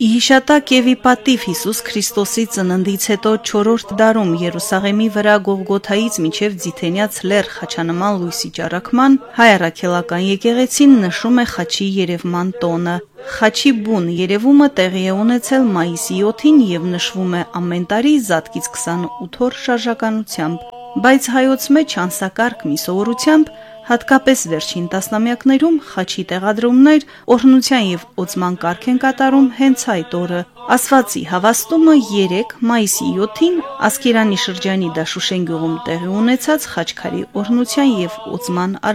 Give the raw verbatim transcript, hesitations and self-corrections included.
Ի հիշատակ եւ ի պատիվ Հիսուս Քրիստոսի ծննդից հետո չորրորդ դարում Երուսաղեմի վրա Գողգոթայից մինչև Ձիթենյաց լեռ խաչանման լույսի ճառագման հայ առաքելական եկեղեցին նշում է խաչի երևման տոնը։ Խաչի բուն երևումը տեղի է ունեցել մայիսի յոթին եւ նշվում է ամեն տարի զատկից քսանութ օր շարժականությամբ, բայց հայոց մեջ անսակարգ մի սովորությամբ հատկապես վերջին տասնամյակներում խաչի տեղադրումներ օրհնության եւ օծման կարգ են կատարում հենց այդ օրը։ Ասվածի հավաստումը երեկ մայիսի յոթին Ասկերանի շրջանի Դաշուշեն գյուղում տեղի ունեցած խաչքարի օրհնության եւ օծման